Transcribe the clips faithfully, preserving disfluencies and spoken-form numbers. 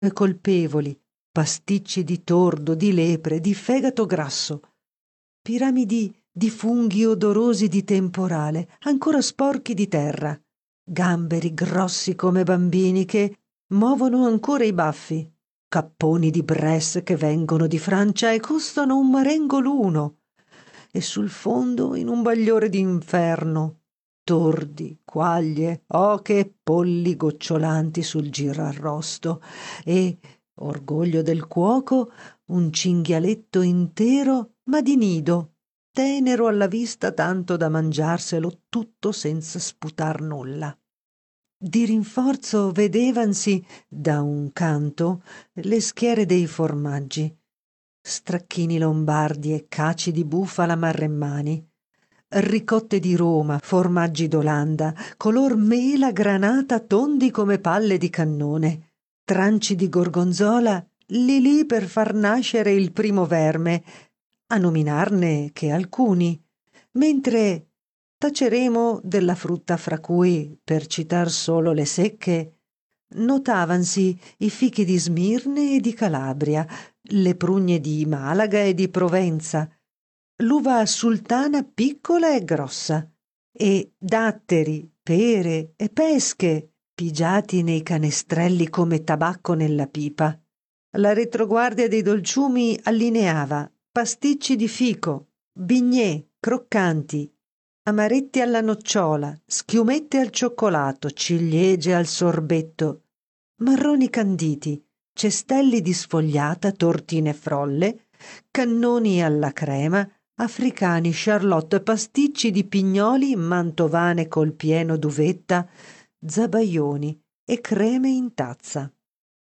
colpevoli, pasticci di tordo, di lepre, di fegato grasso, piramidi di funghi odorosi di temporale, ancora sporchi di terra, gamberi grossi come bambini che muovono ancora i baffi, capponi di Bresse che vengono di Francia e costano un marengo l'uno, e sul fondo, in un bagliore d'inferno, tordi, quaglie, oche e polli gocciolanti sul girarrosto e, orgoglio del cuoco, un cinghialetto intero ma di nido, tenero alla vista tanto da mangiarselo tutto senza sputar nulla. Di rinforzo vedevansi, da un canto, le schiere dei formaggi, stracchini lombardi e caci di bufala marremmani, ricotte di Roma, formaggi d'Olanda, color mela granata tondi come palle di cannone, tranci di gorgonzola lì lì per far nascere il primo verme, a nominarne che alcuni, mentre taceremo della frutta fra cui, per citar solo le secche, notavansi i fichi di Smirne e di Calabria, le prugne di Malaga e di Provenza, l'uva sultana piccola e grossa, e datteri, pere e pesche pigiati nei canestrelli come tabacco nella pipa. La retroguardia dei dolciumi allineava pasticci di fico, bignè croccanti, amaretti alla nocciola, schiumette al cioccolato, ciliegie al sorbetto, marroni canditi, cestelli di sfogliata, tortine frolle, cannoni alla crema, africani, charlotte, pasticci di pignoli, mantovane col pieno d'uvetta, zabaioni e creme in tazza.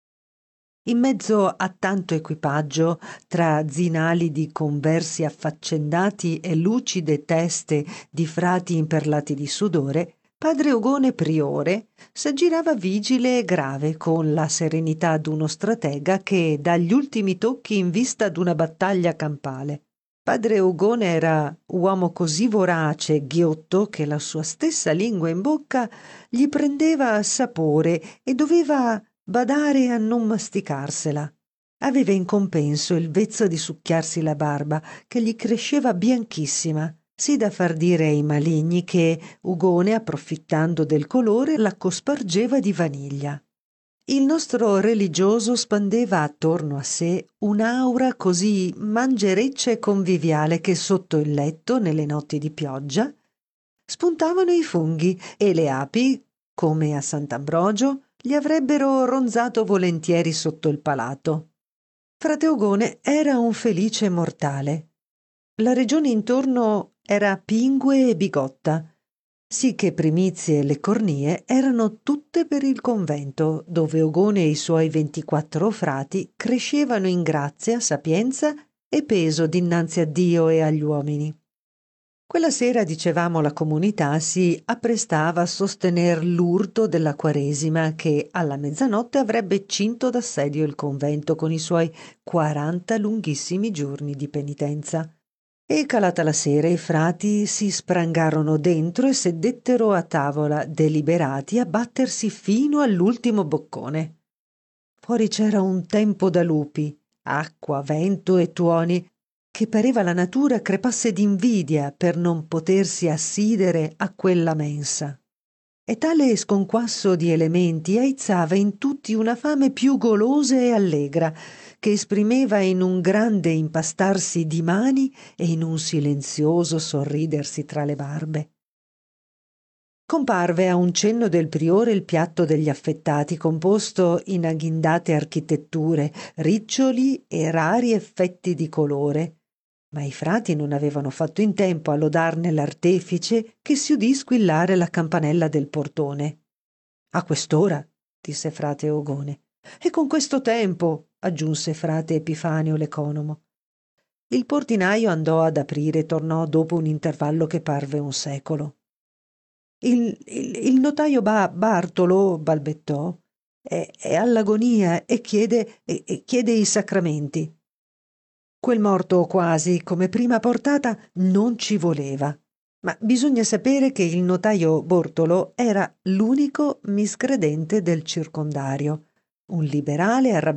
In mezzo a tanto equipaggio, tra zinali di conversi affaccendati e lucide teste di frati imperlati di sudore, padre Ogone priore s'aggirava vigile e grave, con la serenità d'uno stratega che dà gli ultimi tocchi in vista d'una battaglia campale. Padre Ogone era uomo così vorace e ghiotto che la sua stessa lingua in bocca gli prendeva sapore e doveva badare a non masticarsela. Aveva in compenso il vezzo di succhiarsi la barba, che gli cresceva bianchissima, sì da far dire ai maligni che Ugone, approfittando del colore, la cospargeva di vaniglia. Il nostro religioso spandeva attorno a sé un'aura così mangereccia e conviviale che sotto il letto, nelle notti di pioggia, spuntavano i funghi e le api, come a Sant'Ambrogio, gli avrebbero ronzato volentieri sotto il palato. Frate Ogone era un felice mortale. La regione intorno era pingue e bigotta, sì che primizie e le cornie erano tutte per il convento, dove Ogone e i suoi ventiquattro frati crescevano in grazia, sapienza e peso dinanzi a Dio e agli uomini. Quella sera, dicevamo, la comunità si apprestava a sostener l'urto della Quaresima che alla mezzanotte avrebbe cinto d'assedio il convento con i suoi quaranta lunghissimi giorni di penitenza. E calata la sera i frati si sprangarono dentro e sedettero a tavola, deliberati a battersi fino all'ultimo boccone. Fuori c'era un tempo da lupi, acqua, vento e tuoni, che pareva la natura crepasse d'invidia per non potersi assidere a quella mensa. E tale sconquasso di elementi aizzava in tutti una fame più golosa e allegra, che esprimeva in un grande impastarsi di mani e in un silenzioso sorridersi tra le barbe. Comparve a un cenno del priore il piatto degli affettati, composto in agghindate architetture, riccioli e rari effetti di colore, ma i frati non avevano fatto in tempo a lodarne l'artefice che si udì squillare la campanella del portone. «A quest'ora», disse frate Ogone. «E con questo tempo», aggiunse frate Epifanio l'economo. Il portinaio andò ad aprire e tornò dopo un intervallo che parve un secolo. Il, il, il notaio ba- Bartolo, balbettò, è, è all'agonia e chiede, e, e chiede i sacramenti. Quel morto quasi come prima portata non ci voleva, ma bisogna sapere che il notaio Bortolo era l'unico miscredente del circondario. un liberale